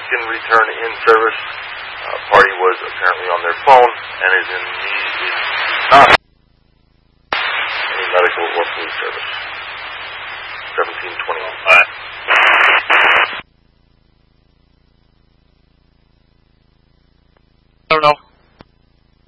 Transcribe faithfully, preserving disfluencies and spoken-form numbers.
Beacon return in service. Uh, party was apparently on their phone and is in need